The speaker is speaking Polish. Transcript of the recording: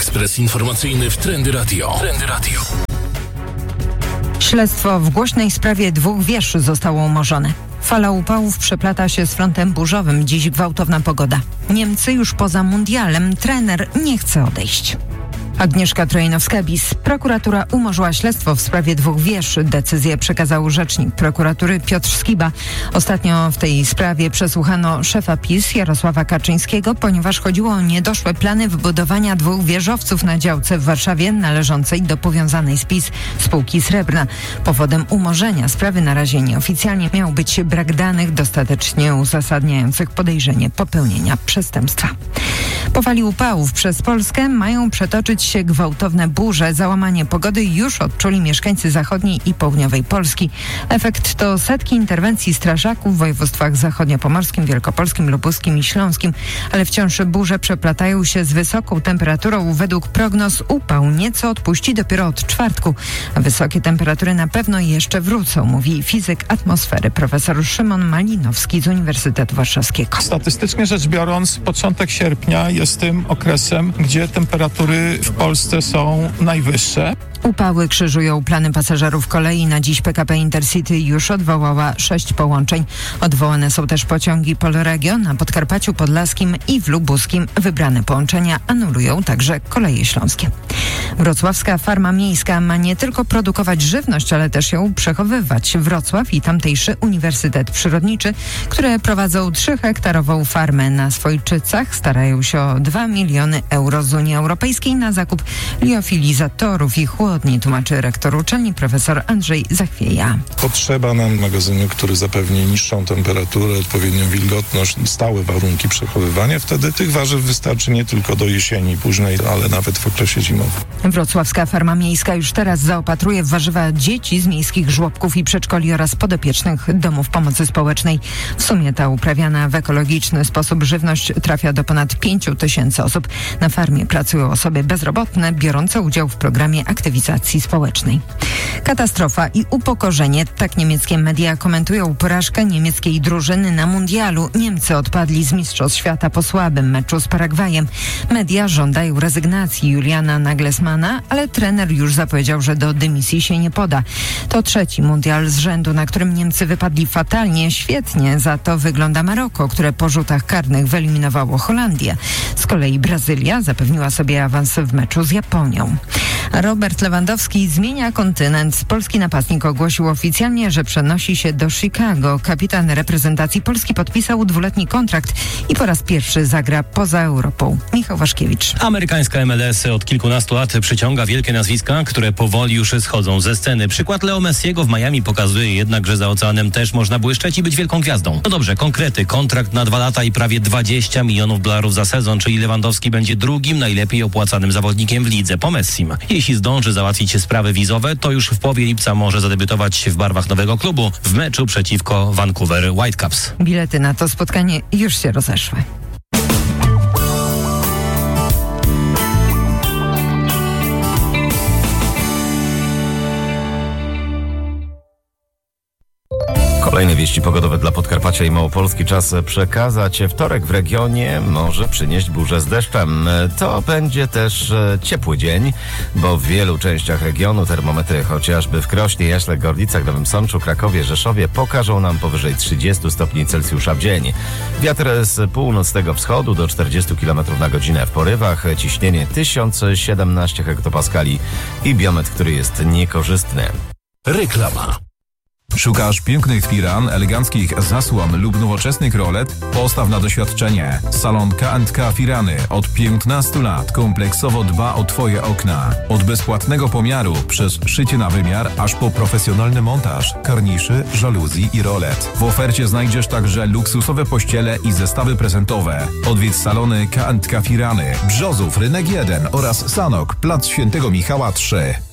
Ekspres informacyjny w Trendy Radio. Śledztwo w głośnej sprawie 2 wież zostało umorzone. Fala upałów przeplata się z frontem burzowym. Dziś gwałtowna pogoda. Niemcy już poza mundialem. Trener nie chce odejść. Agnieszka Trojnowska-Bis. Prokuratura umorzyła śledztwo w sprawie 2 wież. Decyzję przekazał rzecznik prokuratury Piotr Skiba. Ostatnio w tej sprawie przesłuchano szefa PiS Jarosława Kaczyńskiego, ponieważ chodziło o niedoszłe plany wybudowania 2 wieżowców na działce w Warszawie należącej do powiązanej z PiS spółki Srebrna. Powodem umorzenia sprawy na razie nieoficjalnie miał być brak danych dostatecznie uzasadniających podejrzenie popełnienia przestępstwa. Po fali upałów przez Polskę mają przetoczyć się gwałtowne burze. Załamanie pogody już odczuli mieszkańcy zachodniej i południowej Polski. Efekt to setki interwencji strażaków w województwach zachodniopomorskim, wielkopolskim, lubuskim i śląskim. Ale wciąż burze przeplatają się z wysoką temperaturą. Według prognoz upał nieco odpuści dopiero od czwartku. A wysokie temperatury na pewno jeszcze wrócą, mówi fizyk atmosfery profesor Szymon Malinowski z Uniwersytetu Warszawskiego. Statystycznie rzecz biorąc, początek sierpnia jest tym okresem, gdzie temperatury w Polsce są najwyższe. Upały krzyżują plany pasażerów kolei. Na dziś PKP Intercity już odwołała 6 połączeń. Odwołane są też pociągi Polregio na Podkarpaciu Podlaskim i w Lubuskim. Wybrane połączenia anulują także koleje śląskie. Wrocławska farma miejska ma nie tylko produkować żywność, ale też ją przechowywać. Wrocław i tamtejszy Uniwersytet Przyrodniczy, które prowadzą 3-hektarową farmę na Swojczycach, starają się o 2 miliony euro z Unii Europejskiej na zakup liofilizatorów i chłodni, tłumaczy rektor uczelni profesor Andrzej Zachwieja. Potrzeba nam magazynu, który zapewni niższą temperaturę, odpowiednią wilgotność, stałe warunki przechowywania. Wtedy tych warzyw wystarczy nie tylko do jesieni późnej, ale nawet w okresie zimowym. Wrocławska farma miejska już teraz zaopatruje w warzywa dzieci z miejskich żłobków i przedszkoli oraz podopiecznych domów pomocy społecznej. W sumie ta uprawiana w ekologiczny sposób żywność trafia do ponad 5 000 osób. Na farmie pracują osoby bezrobotne, biorące udział w programie aktywizacji społecznej. Katastrofa i upokorzenie. Tak niemieckie media komentują porażkę niemieckiej drużyny na mundialu. Niemcy odpadli z Mistrzostw Świata po słabym meczu z Paragwajem. Media żądają rezygnacji Juliana Nagelsmana, ale trener już zapowiedział, że do dymisji się nie poda. To 3. mundial z rzędu, na którym Niemcy wypadli fatalnie. Świetnie za to wygląda Maroko, które po rzutach karnych wyeliminowało Holandię. Z kolei Brazylia zapewniła sobie awans w meczu z Japonią. Robert Lewandowski zmienia kontynent. Polski napastnik ogłosił oficjalnie, że przenosi się do Chicago. Kapitan reprezentacji Polski podpisał 2-letni kontrakt i po raz pierwszy zagra poza Europą. Michał Waszkiewicz. Amerykańska MLS od kilkunastu lat przyciąga wielkie nazwiska, które powoli już schodzą ze sceny. Przykład Leo Messiego w Miami pokazuje jednak, że za oceanem też można błyszczeć i być wielką gwiazdą. No dobrze, konkrety. Kontrakt na 2 lata i prawie $20 milionów za sezon, czyli Lewandowski będzie drugim najlepiej opłacanym zawodnikiem w lidze po Messim. Jeśli zdąży załatwić sprawy wizowe, to już w połowie lipca może zadebiutować w barwach nowego klubu w meczu przeciwko Vancouver Whitecaps. Bilety na to spotkanie już się rozeszły. Kolejne wieści pogodowe dla Podkarpacia i Małopolski czas przekazać. Wtorek w regionie może przynieść burzę z deszczem. To będzie też ciepły dzień, bo w wielu częściach regionu termometry chociażby w Krośnie, Jaśle, Gorlicach, Nowym Sączu, Krakowie, Rzeszowie pokażą nam powyżej 30 stopni Celsjusza w dzień. Wiatr z północnego wschodu do 40 km na godzinę w porywach, ciśnienie 1017 hektopaskali i biometr, który jest niekorzystny. Reklama. Szukasz pięknych firan, eleganckich zasłon lub nowoczesnych rolet? Postaw na doświadczenie. Salon K&K Firany od 15 lat kompleksowo dba o Twoje okna. Od bezpłatnego pomiaru przez szycie na wymiar, aż po profesjonalny montaż, karniszy, żaluzji i rolet. W ofercie znajdziesz także luksusowe pościele i zestawy prezentowe. Odwiedź salony K&K Firany, Brzozów, Rynek 1 oraz Sanok, Plac Świętego Michała 3.